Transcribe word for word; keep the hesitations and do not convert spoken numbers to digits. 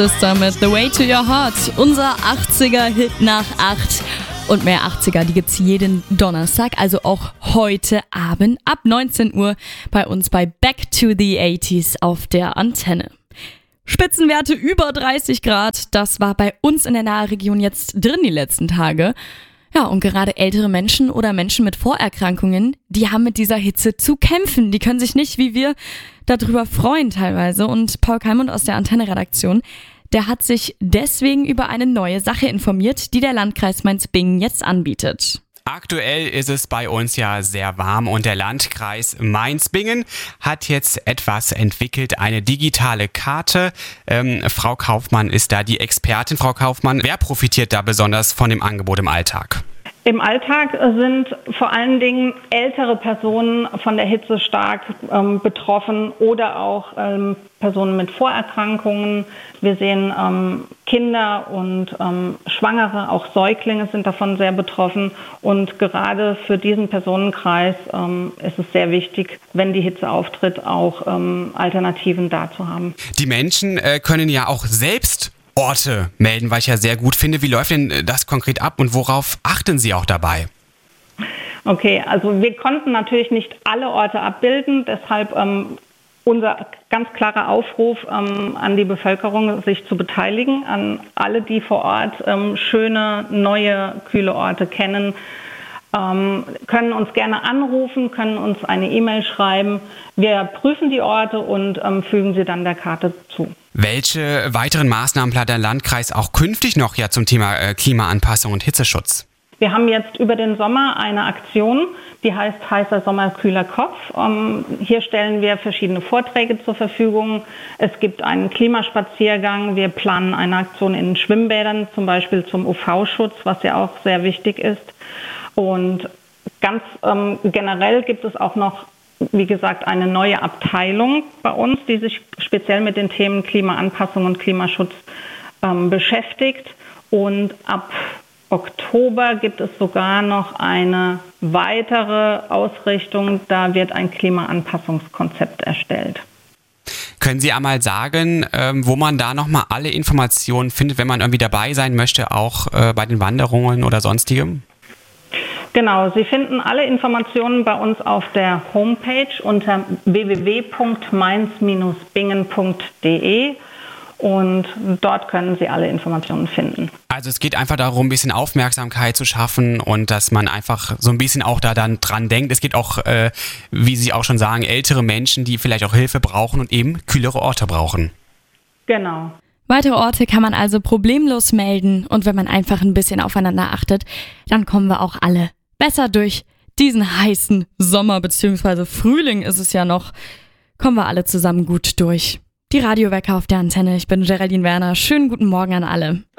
ist damit The Way to Your Heart, unser achtziger-Hit nach acht. Und mehr achtziger, die gibt's jeden Donnerstag, also auch heute Abend ab neunzehn Uhr bei uns bei Back to the eighties auf der Antenne. Spitzenwerte über dreißig Grad, das war bei uns in der Nahregion jetzt drin die letzten Tage. Ja, und gerade ältere Menschen oder Menschen mit Vorerkrankungen, die haben mit dieser Hitze zu kämpfen. Die können sich nicht, wie wir, darüber freuen teilweise. Und Paul Kalmund aus der Antenne-Redaktion, der hat sich deswegen über eine neue Sache informiert, die der Landkreis Mainz-Bingen jetzt anbietet. Aktuell ist es bei uns ja sehr warm und der Landkreis Mainz-Bingen hat jetzt etwas entwickelt, eine digitale Karte. Ähm, Frau Kaufmann ist da die Expertin. Frau Kaufmann, wer profitiert da besonders von dem Angebot im Alltag? Im Alltag sind vor allen Dingen ältere Personen von der Hitze stark ähm, betroffen oder auch ähm, Personen mit Vorerkrankungen. Wir sehen ähm, Kinder und ähm, Schwangere, auch Säuglinge sind davon sehr betroffen. Und gerade für diesen Personenkreis ähm, ist es sehr wichtig, wenn die Hitze auftritt, auch ähm, Alternativen da zu haben. Die Menschen äh, können ja auch selbst Orte melden, was ich ja sehr gut finde. Wie läuft denn das konkret ab und worauf achten Sie auch dabei? Okay, also wir konnten natürlich nicht alle Orte abbilden, deshalb ähm, unser ganz klarer Aufruf ähm, an die Bevölkerung, sich zu beteiligen, an alle, die vor Ort ähm, schöne, neue, kühle Orte kennen, ähm, können uns gerne anrufen, können uns eine E-Mail schreiben. Wir prüfen die Orte und ähm, fügen sie dann der Karte zu. Welche weiteren Maßnahmen plant der Landkreis auch künftig noch ja zum Thema äh, Klimaanpassung und Hitzeschutz? Wir haben jetzt über den Sommer eine Aktion, die heißt Heißer Sommer, kühler Kopf. Um, hier stellen wir verschiedene Vorträge zur Verfügung. Es gibt einen Klimaspaziergang. Wir planen eine Aktion in Schwimmbädern, zum Beispiel zum U V-Schutz, was ja auch sehr wichtig ist. Und ganz ähm, generell gibt es auch noch, wie gesagt, eine neue Abteilung bei uns, die sich speziell mit den Themen Klimaanpassung und Klimaschutz ähm, beschäftigt. Und ab Oktober gibt es sogar noch eine weitere Ausrichtung. Da wird ein Klimaanpassungskonzept erstellt. Können Sie einmal sagen, ähm, wo man da nochmal alle Informationen findet, wenn man irgendwie dabei sein möchte, auch äh, bei den Wanderungen oder sonstigem? Genau, Sie finden alle Informationen bei uns auf der Homepage unter w w w punkt mainz Bindestrich bingen punkt d e und dort können Sie alle Informationen finden. Also es geht einfach darum, ein bisschen Aufmerksamkeit zu schaffen und dass man einfach so ein bisschen auch da dann dran denkt. Es geht auch, äh, wie Sie auch schon sagen, ältere Menschen, die vielleicht auch Hilfe brauchen und eben kühlere Orte brauchen. Genau. Weitere Orte kann man also problemlos melden und wenn man einfach ein bisschen aufeinander achtet, dann kommen wir auch alle besser durch diesen heißen Sommer bzw. Frühling ist es ja noch. Kommen wir alle zusammen gut durch. Die Radiowecker auf der Antenne. Ich bin Geraldine Werner. Schönen guten Morgen an alle.